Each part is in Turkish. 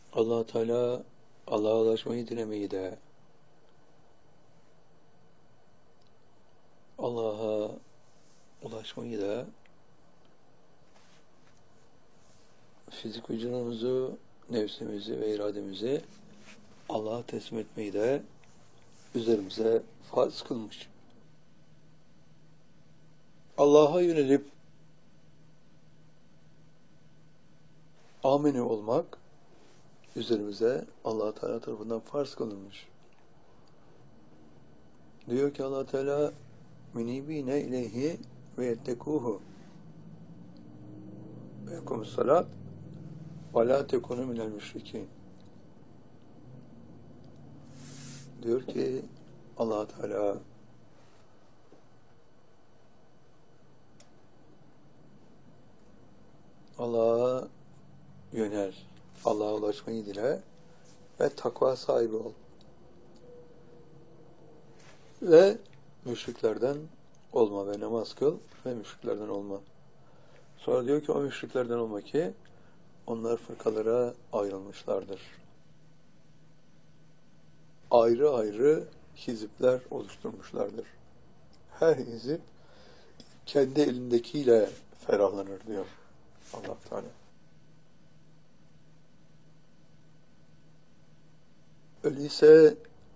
Allah Teala Allah'a ulaşmayı dilemeyi de, Allah'a ulaşmayı da, fizik vücudumuzu, nefsimizi ve irademizi Allah'a teslim etmeyi de üzerimize farz kılmış. Allah'a yönelip amini olmak üzerimize Allah Teala tarafından farz kılınmış. Diyor ki Allah Teala minibine ileyhi ve yettekuhu ve yekumus salat ve la tekunu minel müşrikin. Diyor ki Allah Teala Allah'a yönel, Allah'a ulaşmayı dile ve takva sahibi ol. Ve müşriklerden olma ve namaz kıl ve müşriklerden olma. Sonra diyor ki o müşriklerden olma ki onlar fırkalara ayrılmışlardır. Ayrı ayrı hizipler oluşturmuşlardır. Her hizip kendi elindekiyle ferahlanır diyor Allah Teala. Öyleyse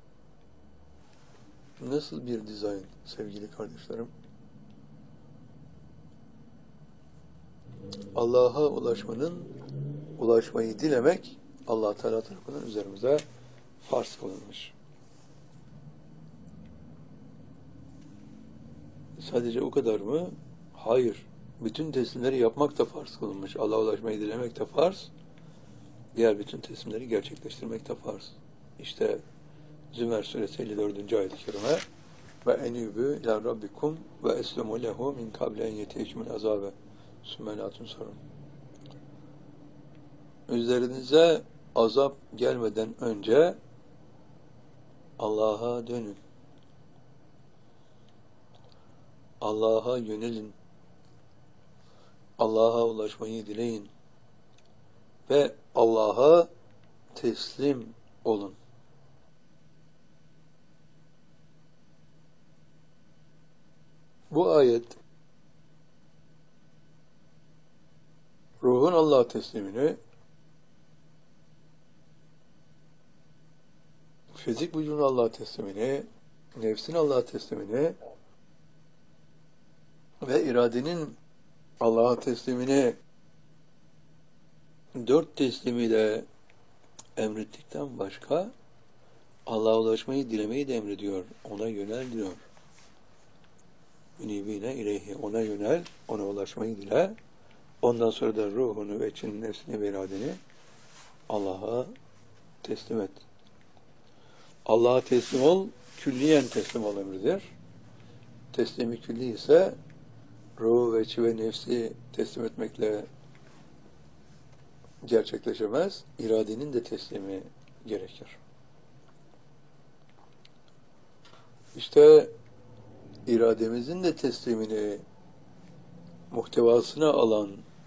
nasıl bir dizayn sevgili kardeşlerim? Allah'a ulaşmayı dilemek Allah Teala tarafından üzerimize farz kılınmış. Sadece o kadar mı? Hayır. Bütün teslimleri yapmak da farz kılınmış. Allah'a ulaşmayı dilemek de farz. Diğer bütün teslimleri gerçekleştirmek de farz. İşte Zümer suresi 54. ayet-i kerime ve enübü ila rabbikum ve eslemu lehu min kable en yeteycümül azabe sümmelatun sorun. Üzerinize azap gelmeden önce Allah'a dönün. Allah'a yönelin. Allah'a ulaşmayı dileyin. Ve Allah'a teslim olun. Bu ayet ruhun Allah'a teslimini, fizik vücudun Allah'a teslimini, nefsin Allah'a teslimini ve iradenin Allah'a teslimini 4 teslimiyle emrettikten başka Allah'a ulaşmayı dilemeyi de emrediyor. Ona yönel diyor. Münibine ileyhi. Ona yönel, ona ulaşmayı dile. Ondan sonra da ruhunu ve içinin nefsini ve iradeni Allah'a teslim et. Allah'a teslim ol, külliyen teslim ol emridir. Teslimi külli ise ruhu ve içi ve nefsi teslim etmekle gerçekleşemez. İradenin de teslimi gerekir. İşte irademizin de teslimini muhtevasına alan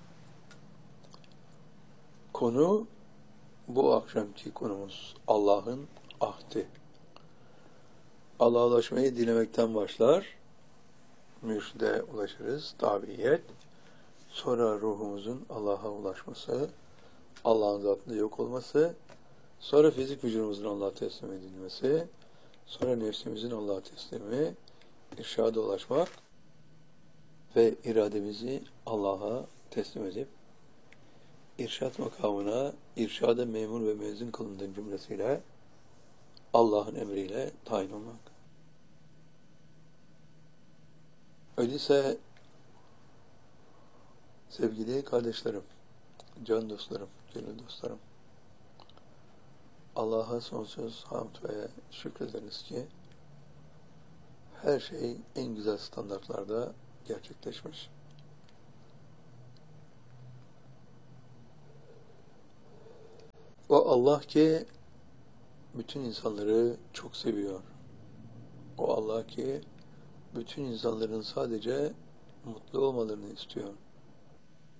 konu bu akşamki konumuz. Allah'ın ahdi. Allah'a ulaşmayı dilemekten başlar. Mürşide ulaşırız. Tabiyet. Sonra ruhumuzun Allah'a ulaşması, Allah'ın zatında yok olması, sonra fizik vücudumuzun Allah'a teslim edilmesi, sonra nefsimizin Allah'a teslimi, irşada ulaşmak ve irademizi Allah'a teslim edip irşad makamına irşada memur ve mezun kılındığın cümlesiyle Allah'ın emriyle tayin olmak. Öyleyse sevgili kardeşlerim, can dostlarım, gönül dostlarım, Allah'a sonsuz hamd ve şükrederiz ki her şey en güzel standartlarda gerçekleşmiş. O Allah ki bütün insanları çok seviyor. O Allah ki bütün insanların sadece mutlu olmalarını istiyor.